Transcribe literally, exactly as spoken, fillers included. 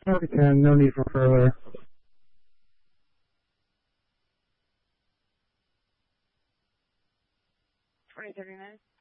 Okay, ten, no need for further. twenty thirty-nine.